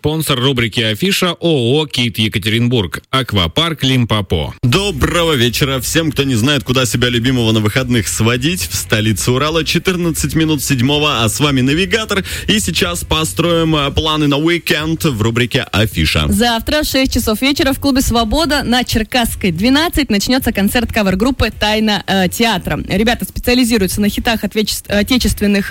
спонсор рубрики «Афиша» ООО «Кит Екатеринбург», аквапарк Лимпопо. Доброго вечера всем, кто не знает, куда себя любимого на выходных сводить. В столице Урала 14 минут 7, а с вами навигатор. И сейчас построим планы на уикенд в рубрике «Афиша». Завтра в 6 часов вечера в клубе «Свобода» на Черкасской 12 начнется концерт кавер-группы «Тайна театра». Ребята специализируются на хитах отечественной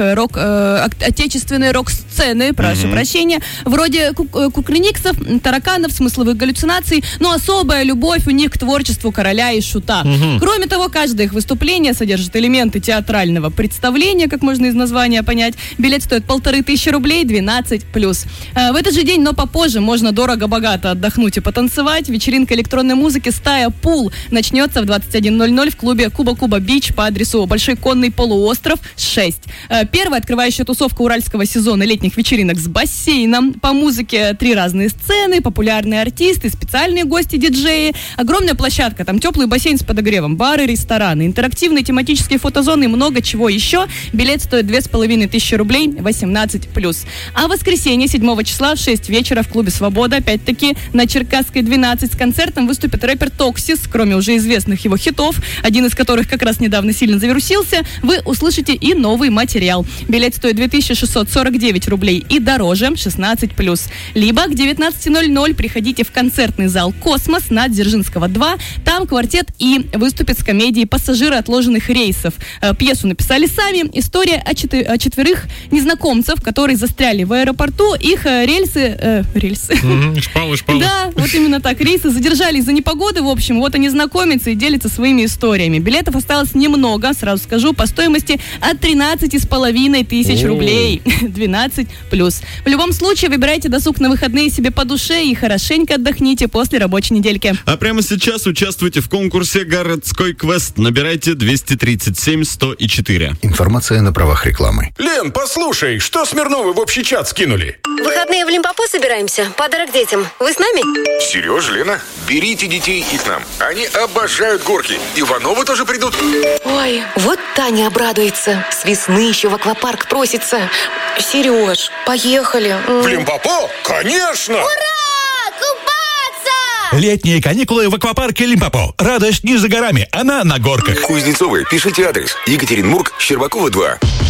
рок-сцены, прошу прощения, вроде кукрыниксов, тараканов, смысловых галлюцинаций, но особая любовь у них к творчеству короля и шута. Кроме того, каждое их выступление содержит элементы театрального представления, как можно из названия понять. Билет стоит 1500 рублей, 12+. В этот же день, но попозже, можно дорого-богато отдохнуть и потанцевать. Вечеринка электронной музыки «Стая Пул» начнется в 21:00 в клубе Куба Бич по адресу Большой Конный полуостров 6. Первая открывающая тусовка уральского сезона летних вечеринок с бассейном. По музыке 3 разные сцены, популярные артисты, специальные гости-диджеи. Огромная площадка, там теплый бассейн с подогревом, бары, рестораны, интерактивные тематические фотозоны и много чего еще. Билет стоит 2500 рублей, 18+. А в воскресенье, 7 числа, в 6 вечера в клубе «Свобода», опять-таки на Черкасской 12, с концертом выступит рэпер Токсис. Кроме уже известных его хитов, один из которых как раз недавно сильно завирусился, вы услышите и новый материал. Билет стоит 2649 рублей и дороже, 16+. Либо к 19:00 приходите в концертный зал «Космос» на Дзержинского 2. Там квартет И выступит с комедией «Пассажиры отложенных рейсов». Пьесу написали сами. История о 4 незнакомцев, которые застряли в аэропорту. Их рельсы... Шпалы. Да, вот именно так. Рейсы задержали из-за непогоды. В общем, вот они знакомятся и делятся своими историями. Билетов осталось немного, сразу скажу, по стоимости от 13,5 рублей. 12+. В любом случае, выбирайте досуг на выходные себе по душе и хорошенько отдохните после рабочей недельки. А прямо сейчас участвуйте в конкурсе «Городской квест». Набирайте 237-104. Информация на правах рекламы. Лен, послушай, что Смирновы в общий чат скинули? В выходные в Лимпопо собираемся. Подарок детям. Вы с нами? Сереж, Лена, берите детей и к нам. Они обожают горки. Ивановы тоже придут. Ой, вот Таня обрадуется. С весны еще в аквапарк просится. Сереж, поехали. В Лимпопо? Конечно! Летние каникулы в аквапарке Лимпопо. Радость не за горами, она на горках. Кузнецовы, пишите адрес. Екатеринбург, Щербакова 2.